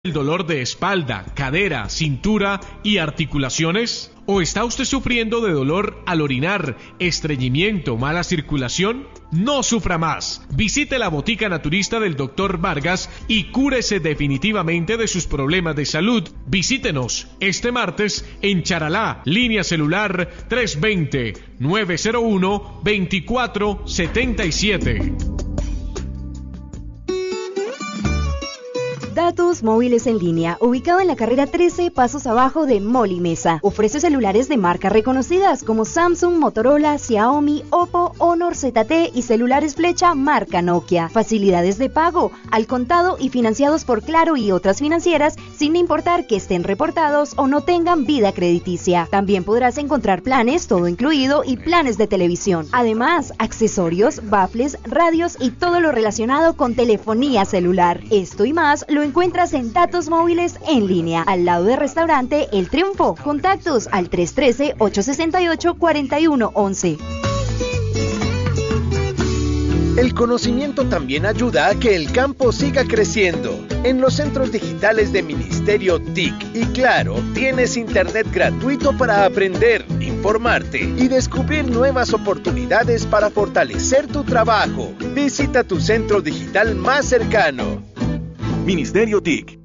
¿El dolor de espalda, cadera, cintura y articulaciones? ¿O está usted sufriendo de dolor al orinar, estreñimiento, mala circulación? No sufra más. Visite la botica naturista del Dr. Vargas y cúrese definitivamente de sus problemas de salud. Visítenos este martes en Charalá, línea celular 320-901-2477. Datos Móviles en Línea, ubicado en la carrera 13, pasos abajo de Mall y Mesa. Ofrece celulares de marcas reconocidas como Samsung, Motorola, Xiaomi, Oppo, Honor, ZT y celulares flecha marca Nokia. Facilidades de pago, al contado y financiados por Claro y otras financieras, sin importar que estén reportados o no tengan vida crediticia. También podrás encontrar planes, todo incluido, y planes de televisión. Además, accesorios, baffles, radios y todo lo relacionado con telefonía celular. Esto y más lo encuentras en Datos Móviles en Línea, al lado del restaurante El Triunfo. Contactos al 313-868-4111. El conocimiento también ayuda a que el campo siga creciendo. En los centros digitales de Ministerio TIC y Claro, tienes internet gratuito para aprender, informarte y descubrir nuevas oportunidades para fortalecer tu trabajo. Visita tu centro digital más cercano. Ministerio TIC.